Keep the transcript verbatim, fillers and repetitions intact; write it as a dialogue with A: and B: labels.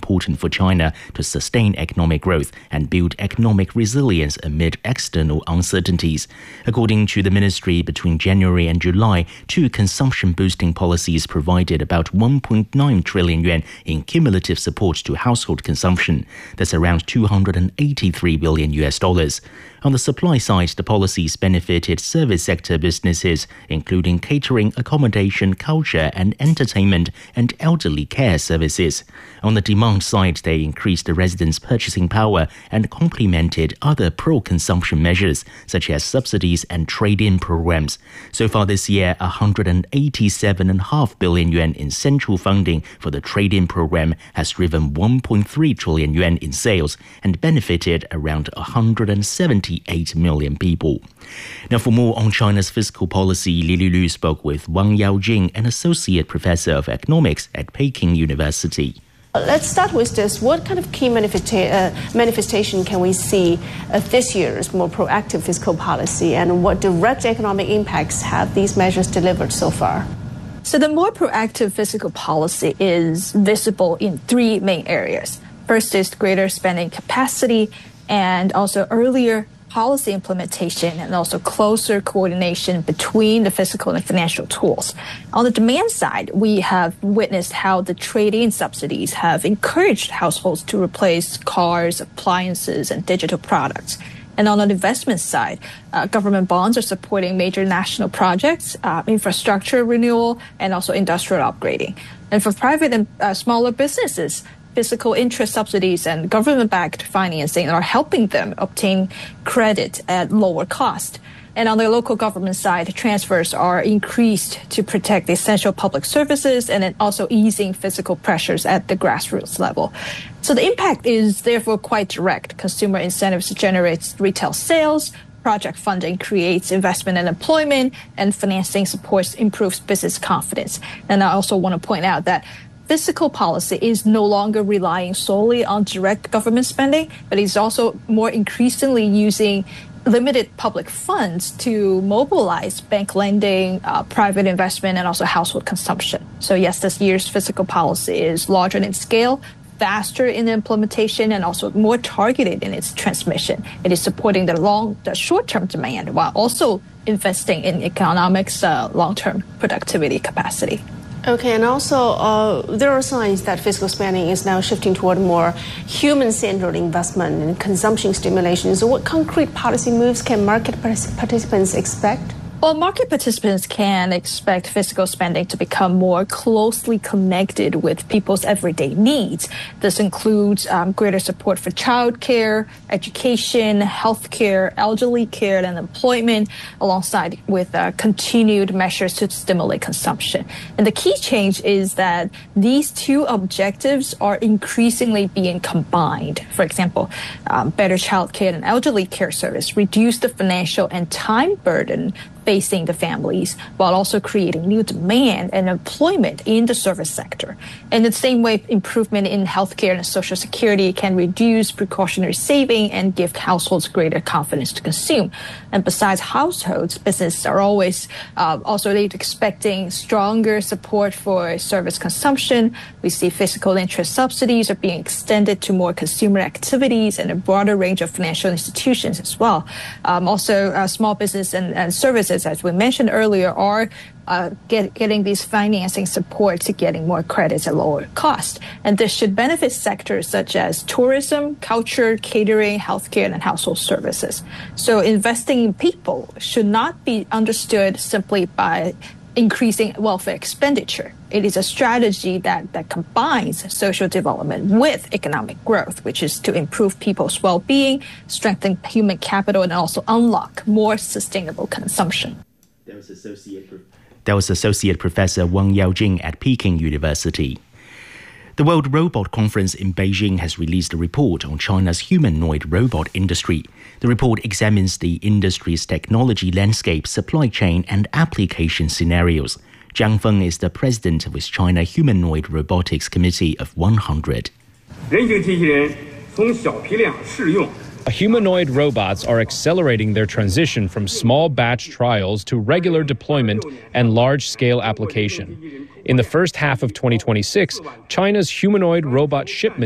A: important for China to sustain economic growth and build economic resilience amid external uncertainties. According to the ministry, between January and July, two consumption-boosting policies provided about one point nine trillion yuan in cumulative support to household consumption. That's around two hundred eighty-three billion U S dollars. On the supply side, the policies benefited service sector businesses, including catering, accommodation, culture and entertainment, and elderly care services. On the demand side, they increased the residents' purchasing power and complemented other pro-consumption measures, such as subsidies and trade-in programs. So far this year, one hundred eighty-seven point five billion yuan in central funding for the trade-in program has driven one point three trillion yuan in sales and benefited around one hundred seventy-eight million people. Now, for more on China's fiscal policy, Lili Lu spoke with Wang Yaojing, an associate professor of economics at Peking University.
B: Let's start with this. What kind of key manifesta- uh, manifestation can we see of this year's more proactive fiscal policy, and what direct economic impacts have these measures delivered so far?
C: So the more proactive fiscal policy is visible in three main areas. First is greater spending capacity and also earlier policy implementation and also closer coordination between the fiscal and financial tools. On the demand side, we have witnessed how the trade-in subsidies have encouraged households to replace cars, appliances, and digital products. And on the investment side, uh, government bonds are supporting major national projects, uh, infrastructure renewal, and also industrial upgrading. And for private and uh, smaller businesses, fiscal interest subsidies and government-backed financing are helping them obtain credit at lower cost. And on the local government side, transfers are increased to protect essential public services and then also easing fiscal pressures at the grassroots level. So the impact is therefore quite direct. Consumer incentives generate retail sales, project funding creates investment and employment, and financing supports improves business confidence. And I also want to point out that fiscal policy is no longer relying solely on direct government spending, but is also more increasingly using limited public funds to mobilize bank lending, uh, private investment, and also household consumption. So yes, this year's fiscal policy is larger in scale, faster in implementation, and also more targeted in its transmission. It is supporting the long, the short-term demand while also investing in economics' uh, long-term productivity capacity.
B: Okay, and also uh, there are signs that fiscal spending is now shifting toward more human-centered investment and consumption stimulation. So what concrete policy moves can market participants expect?
C: Well, market participants can expect fiscal spending to become more closely connected with people's everyday needs. This includes um, greater support for childcare, education, healthcare, elderly care, and employment, alongside with uh, continued measures to stimulate consumption. And the key change is that these two objectives are increasingly being combined. For example, um, better childcare and elderly care service reduce the financial and time burden facing the families, while also creating new demand and employment in the service sector. In the same way, improvement in healthcare and social security can reduce precautionary saving and give households greater confidence to consume. And besides households, businesses are always uh, also expecting stronger support for service consumption. We see fiscal interest subsidies are being extended to more consumer activities and a broader range of financial institutions as well. Um, also, uh, small business and, and services, as we mentioned earlier, are uh, get, getting these financing support to getting more credits at lower cost. And this should benefit sectors such as tourism, culture, catering, healthcare, and household services. So investing in people should not be understood simply by increasing welfare expenditure. It is a strategy that, that combines social development with economic growth, which is to improve people's well-being, strengthen human capital, and also unlock more sustainable consumption.
A: That was Associate, that was Associate Professor Wang Yaojing at Peking University. The World Robot Conference in Beijing has released a report on China's humanoid robot industry. The report examines the industry's technology landscape, supply chain, and application scenarios. Jiang Feng is the president of its China Humanoid Robotics Committee of one hundred.
D: Humanoid robots are accelerating their transition from small batch trials to regular deployment and large-scale application. In the first half of twenty twenty-six, China's humanoid robot shipments